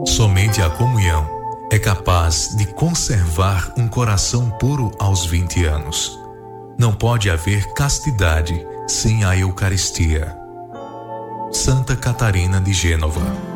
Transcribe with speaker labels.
Speaker 1: Somente a comunhão é capaz de conservar um coração puro aos 20 anos. Não pode haver castidade sem a Eucaristia. Santa Catarina de Gênova.